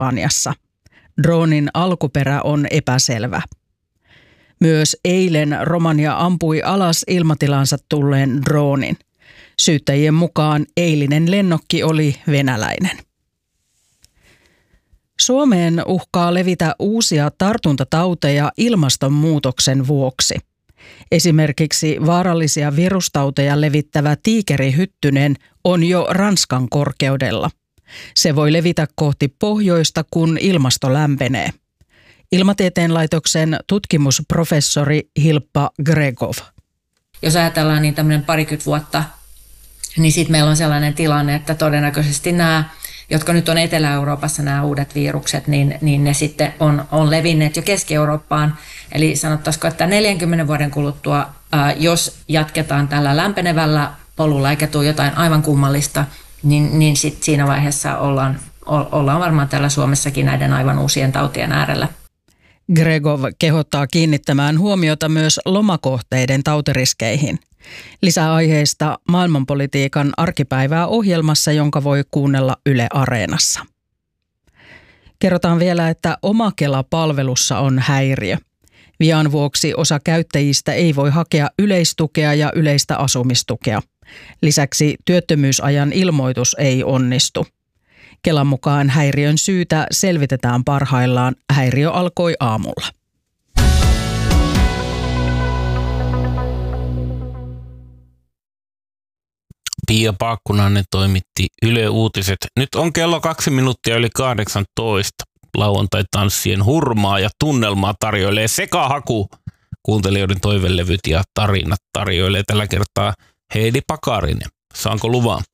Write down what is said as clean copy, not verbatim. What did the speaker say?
Espanjassa. Droonin alkuperä on epäselvä. Myös eilen Romania ampui alas ilmatilansa tulleen droonin. Syyttäjien mukaan eilinen lennokki oli venäläinen. Suomeen uhkaa levitä uusia tartuntatauteja ilmastonmuutoksen vuoksi. Esimerkiksi vaarallisia virustauteja levittävä tiikerihyttynen on jo Ranskan korkeudella. Se voi levitä kohti pohjoista, kun ilmasto lämpenee. Ilmatieteen laitoksen tutkimusprofessori Hilppa Gregov. Jos ajatellaan niin tämmöinen 20 vuotta, niin sitten meillä on sellainen tilanne, että todennäköisesti nämä, jotka nyt on Etelä-Euroopassa nämä uudet virukset, niin ne sitten on levinneet jo Keski-Eurooppaan. Eli sanottaisiko, että 40 vuoden kuluttua, jos jatketaan tällä lämpenevällä polulla eikä tule jotain aivan kummallista, niin sitten siinä vaiheessa ollaan varmaan täällä Suomessakin näiden aivan uusien tautien äärellä. Gregov kehottaa kiinnittämään huomiota myös lomakohteiden tautiriskeihin. Lisää aiheesta maailmanpolitiikan arkipäivää ohjelmassa, jonka voi kuunnella Yle Areenassa. Kerrotaan vielä, että Omakela-palvelussa on häiriö. Vian vuoksi osa käyttäjistä ei voi hakea yleistukea ja yleistä asumistukea. Lisäksi työttömyysajan ilmoitus ei onnistu. Kelan mukaan häiriön syytä selvitetään parhaillaan. Häiriö alkoi aamulla. Pia Paakkunainen toimitti Yle Uutiset. Nyt on kello 2 minuuttia yli 18. Lauantai-tanssien hurmaa ja tunnelmaa tarjoilee Sekahaku. Kuuntelijoiden toivelevyt ja tarinat tarjoilee tällä kertaa Heidi Pakarinen. Saanko luvan?